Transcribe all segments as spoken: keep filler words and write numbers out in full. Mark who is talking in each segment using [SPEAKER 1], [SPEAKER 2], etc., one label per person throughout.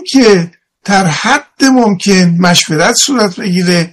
[SPEAKER 1] که در حد ممکن مشورت صورت بگیره،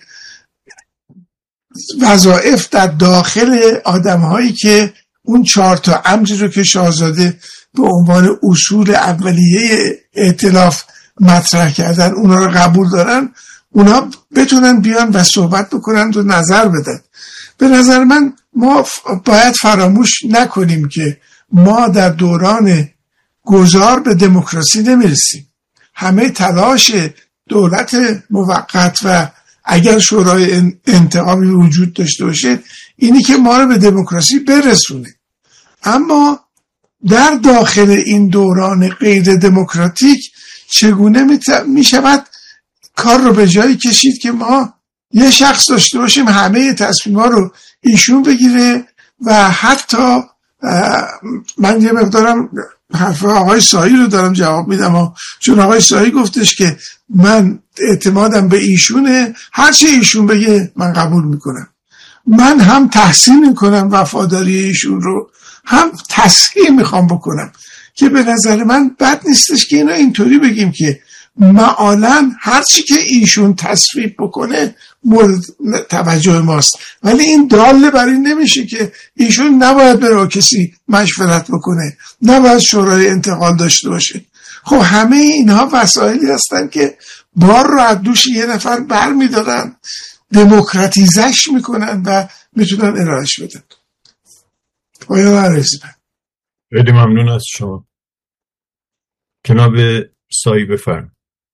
[SPEAKER 1] وظایف در داخل آدم‌هایی که اون چهار تا امری رو که شاهزاده به عنوان اصول اولیه ائتلاف مطرح کردن اونا رو قبول دارن، اونا بتونن بیان و صحبت بکنن و نظر بدن. به نظر من ما باید فراموش نکنیم که ما در دوران گذار به دموکراسی نمیرسیم. همه تلاش دولت موقت و اگر شورای انتخابی وجود داشته باشه اینی که ما رو به دموکراسی برسونه. اما در داخل این دوران غیر دموکراتیک چگونه می شود کار رو به جایی کشید که ما یه شخص داشته باشیم همه تصمیم‌ها رو ایشون بگیره و حتی من یه مقدارم حرف آقای سایی رو دارم جواب میدم، چون آقای سایی گفتش که من اعتمادم به ایشونه، هر چه ایشون بگه من قبول میکنم. من هم تحسین میکنم وفاداری ایشون رو، هم تصحیح میخوام بکنم که به نظر من بد نیستش که اینا اینطوری بگیم که معالاً هر چی که ایشون تصویب بکنه مورد توجه ماست، ولی این داله بر این نمیشه که ایشون نباید برای کسی مشورت بکنه، نباید شورای انتقال داشته باشه. خب همه اینها وسایلی هستن که بار رو از دوش یه نفر بر میدارن، دموکراتیزش میکنن و میتونن ارائهش بدن. پایان عرضی من.
[SPEAKER 2] خیلی ممنون از شما. جناب سایی بفرم.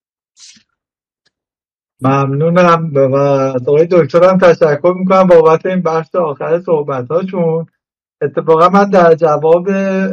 [SPEAKER 3] ممنونم و از آقای دکتر هم تشکر میکنم بابت این بخش آخر صحبتاشون. اتفاقا من در جواب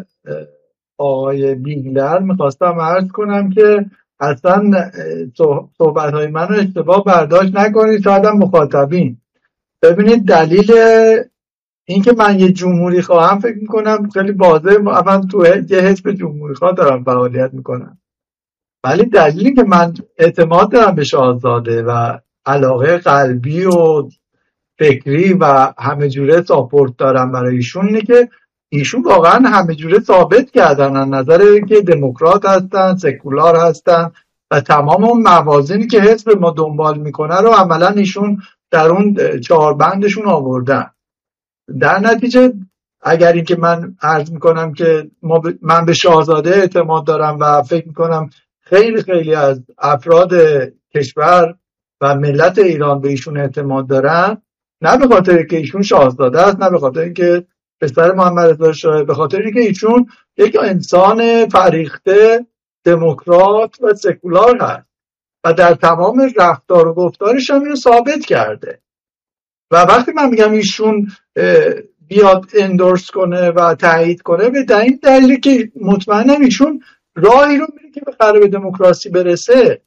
[SPEAKER 3] آقای بیگلر میخواستم عرض کنم که اصلا صحبتهای من رو اشتباه برداشت نکنید، شاید هم مخاطبین. ببینید دلیل این که من یه جمهوری خواهم فکر میکنم خیلی واضحه، اول تو یه حزب جمهوری خواه دارم فعالیت میکنم، ولی دلیلی که من اعتماد دارم به شاهزاده و علاقه قلبی و فکری و همه جوره ساپورت دارم برای ایشون اینه که ایشون واقعا همه جوره ثابت کردن از نظر که دموکرات هستن، سکولار هستن و تمام اون موازینی که حزب ما دنبال میکنه رو عملا ایشون در اون چهار بندشون آوردن. در نتیجه اگر این که من عرض میکنم که ما ب... من به شاهزاده اعتماد دارم و فکر میکنم خیلی خیلی از افراد کشور و ملت ایران به ایشون اعتماد دارن، نه به خاطر که ایشون شاهزاده است، نه به خاطر اینکه پسر محمد رضا شاه، به خاطر اینکه ایشون یک انسان فریخته دموکرات و سکولار هست و در تمام رفتار و گفتارش هم اینو ثابت کرده. و وقتی من میگم ایشون بیاد اندورس کنه و تایید کنه، به این دلیلی که مطمئنم ایشون راهی رو میره که به خراب دموکراسی برسه.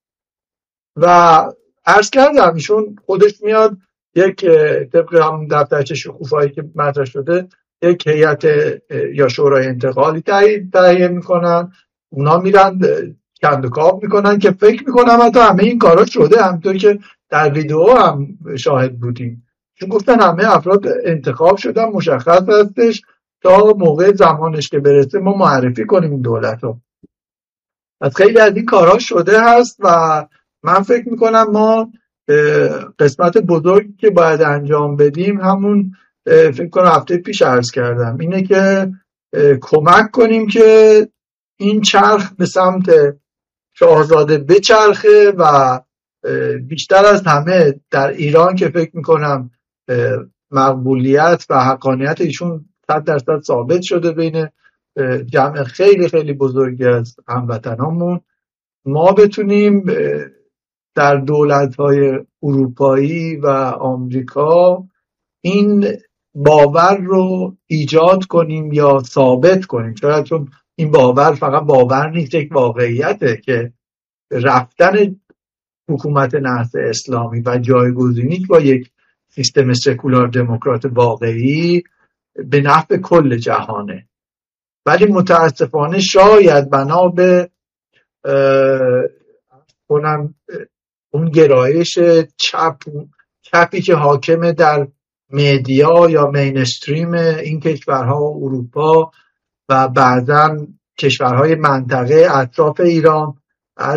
[SPEAKER 3] و عرض کردم ایشون خودش میاد یک طبق همون دفترچه شکوفایی که مطرح شده یک هیئت یا شورای انتقالی تهیه میکنن، اونا میرن کندوکاو میکنن که فکر میکنم حتی همه این کارا شده، همونطور که در ویدیو هم شاهد بودیم، چون گفتن همه افراد انتخاب شدن، مشخص هستش تا موقع زمانش که برسه ما معرفی کنیم این دولت رو. از خیلی از این کارها شده هست و من فکر میکنم ما قسمت بزرگی که باید انجام بدیم همون فکر کنم هفته پیش عرض کردم اینه که کمک کنیم که این چرخ به سمت شاهزاده بچرخه و بیشتر از همه در ایران که فکر میکنم مقبولیت و حقانیت ایشون صد درصد ثابت شده بین جمع خیلی خیلی بزرگی از هموطنامون، ما بتونیم در دولت‌های اروپایی و آمریکا این باور رو ایجاد کنیم یا ثابت کنیم. چرا؟ چون این باور فقط باور نیست، یک واقعیته که رفتن حکومت نهضت اسلامی و جایگزینی با یک سیستم سکولار دموکرات واقعی به نفع کل جهانه. ولی متاسفانه شاید بنا به کنم اون گرایش چپ چپی که حاکمه در مدیا یا مینستریم این کشورها و اروپا و بعضا کشورهای منطقه اطراف ایران